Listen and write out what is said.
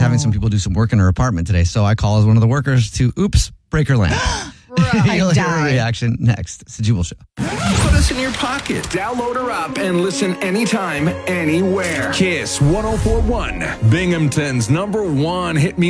having some people do some work in her apartment today. So I call as one of the workers to break her lamp. You'll hear her reaction next. It's the Jubal Show. Put us in your pocket. Download her app and listen anytime, anywhere. Kiss 104.1, Binghamton's #1 hit music.